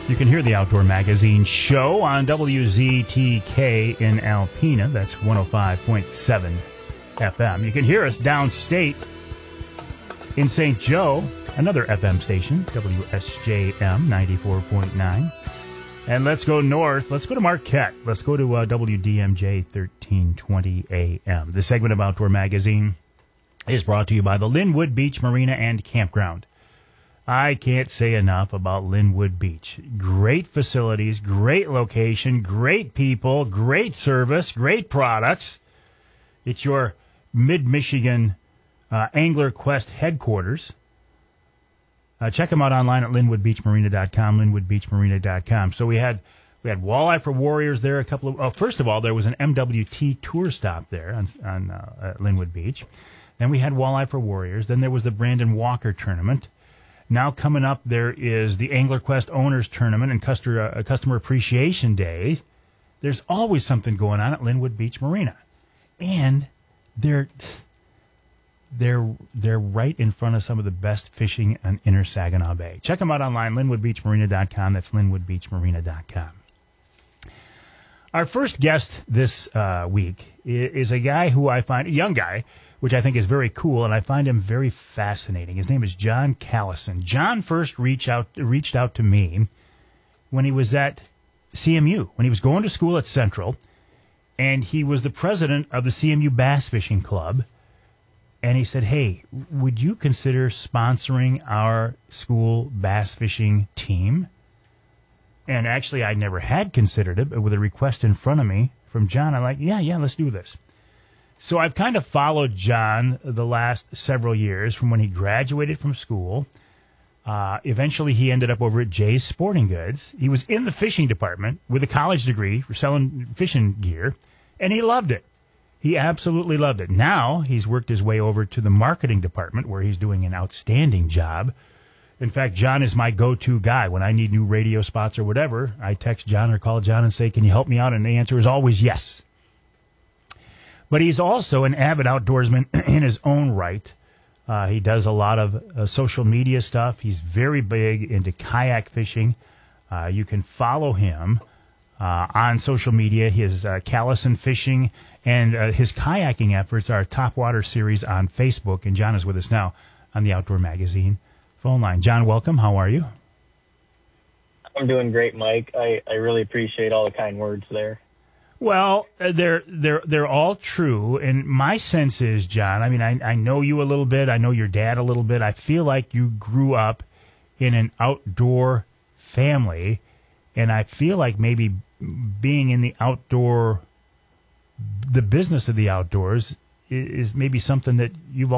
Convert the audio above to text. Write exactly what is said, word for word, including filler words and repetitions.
You can hear the Outdoor Magazine show on W Z T K in Alpena. That's one oh five point seven F M. You can hear us downstate in Saint Joe, another F M station, W S J M ninety-four point nine. And let's go north. Let's go to Marquette. Let's go to uh, W D M J thirteen twenty A M. The segment of Outdoor Magazine is brought to you by the Linwood Beach Marina and Campground. I can't say enough about Linwood Beach. Great facilities, great location, great people, great service, great products. It's your Mid-Michigan uh, Angler Quest headquarters. Uh, check them out online at linwood beach marina dot com, linwood beach marina dot com. So we had we had Walleye for Warriors there. A couple of oh, first of all, there was an M W T tour stop there on on uh, at Linwood Beach. Then we had Walleye for Warriors. Then there was the Brandon Walker tournament. Now coming up, there is the Angler Quest Owners Tournament and Customer, uh, Customer Appreciation Day. There's always something going on at Linwood Beach Marina. And they're, they're, they're right in front of some of the best fishing on Inner Saginaw Bay. Check them out online, linwood beach marina dot com. That's linwood beach marina dot com. Our first guest this uh, week is a guy who I find, a young guy, which I think is very cool, and I find him very fascinating. His name is John Callison. John first reached out reached out to me when he was at C M U, when he was going to school at Central, and he was the president of the C M U Bass Fishing Club. And he said, hey, would you consider sponsoring our school bass fishing team? And actually, I never had considered it, but with a request in front of me from John, I'm like, yeah, yeah, let's do this. So I've kind of followed John the last several years from when he graduated from school. Uh, eventually, he ended up over at Jay's Sporting Goods. He was in the fishing department with a college degree for selling fishing gear, and he loved it. He absolutely loved it. Now he's worked his way over to the marketing department where he's doing an outstanding job. In fact, John is my go-to guy. When I need new radio spots or whatever, I text John or call John and say, can you help me out? And the answer is always yes. But he's also an avid outdoorsman in his own right. Uh, he does a lot of uh, social media stuff. He's very big into kayak fishing. Uh, you can follow him uh, on social media. His uh, Callison Fishing and uh, his kayaking efforts are Topwater Series on Facebook. And John is with us now on the Outdoor Magazine phone line. John, welcome. How are you? I'm doing great, Mike. I, I really appreciate all the kind words there. Well, uh, they're they're they're all true, and my sense is, John. I mean, I I know you a little bit. I know your dad a little bit. I feel like you grew up in an outdoor family, and I feel like maybe being in the outdoor, the business of the outdoors, is, is maybe something that you've